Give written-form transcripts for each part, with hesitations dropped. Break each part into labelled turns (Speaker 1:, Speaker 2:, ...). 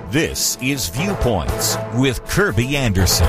Speaker 1: This is Viewpoints with Kirby Anderson.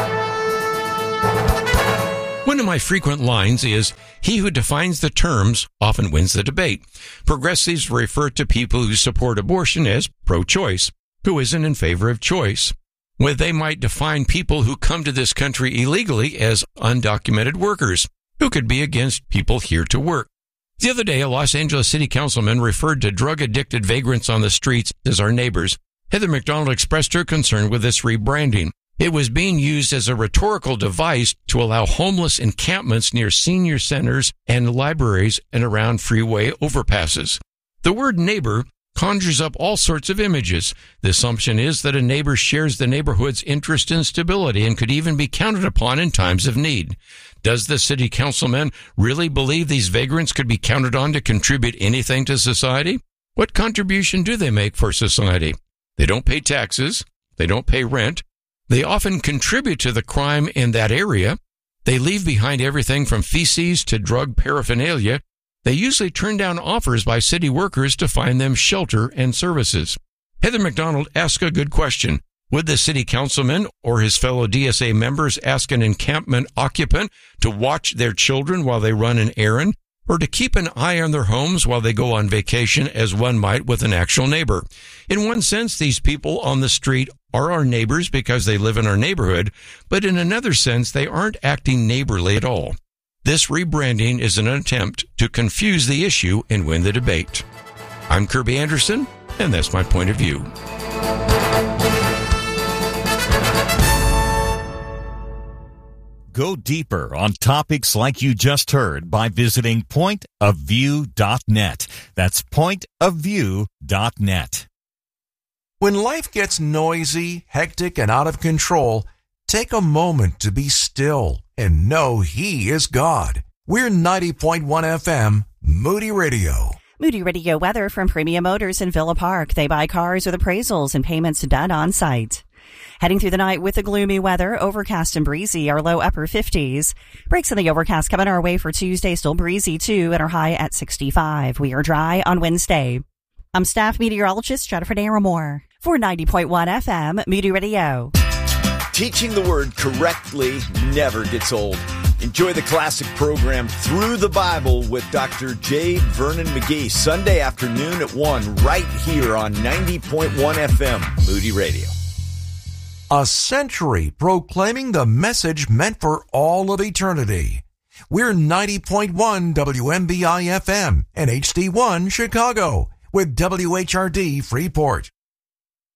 Speaker 2: One of my frequent lines is, he who defines the terms often wins the debate. Progressives refer to people who support abortion as pro-choice, who isn't in favor of choice. Well, they might define people who come to this country illegally as undocumented workers, who could be against people here to work. The other day, a Los Angeles city councilman referred to drug-addicted vagrants on the streets as our neighbors. Heather McDonald expressed her concern with this rebranding. It was being used as a rhetorical device to allow homeless encampments near senior centers and libraries and around freeway overpasses. The word neighbor conjures up all sorts of images. The assumption is that a neighbor shares the neighborhood's interest in stability and could even be counted upon in times of need. Does the city councilman really believe these vagrants could be counted on to contribute anything to society? What contribution do they make for society? They don't pay taxes. They don't pay rent. They often contribute to the crime in that area. They leave behind everything from feces to drug paraphernalia. They usually turn down offers by city workers to find them shelter and services. Heather McDonald asked a good question. Would the city councilman or his fellow DSA members ask an encampment occupant to watch their children while they run an errand, or to keep an eye on their homes while they go on vacation as one might with an actual neighbor? In one sense, these people on the street are our neighbors because they live in our neighborhood, but in another sense, they aren't acting neighborly at all. This rebranding is an attempt to confuse the issue and win the debate. I'm Kirby Anderson, and that's my point of view.
Speaker 1: Go deeper on topics like you just heard by visiting pointofview.net. That's pointofview.net.
Speaker 3: When life gets noisy, hectic, and out of control, take a moment to be still and know He is God. We're 90.1 FM, Moody Radio.
Speaker 4: Moody Radio weather from Premium Motors in Villa Park. They buy cars with appraisals and payments done on site. Heading through the night with the gloomy weather, overcast and breezy, our low upper 50s. Breaks in the overcast coming our way for Tuesday, still breezy too, and our high at 65. We are dry on Wednesday. I'm staff meteorologist Jennifer Naramore for 90.1 FM, Moody Radio.
Speaker 5: Teaching the Word correctly never gets old. Enjoy the classic program Through the Bible with Dr. J. Vernon McGee, Sunday afternoon at 1, right here on 90.1 FM, Moody Radio.
Speaker 3: A century proclaiming the message meant for all of eternity. We're 90.1 WMBI FM and HD1 Chicago with WHRD Freeport.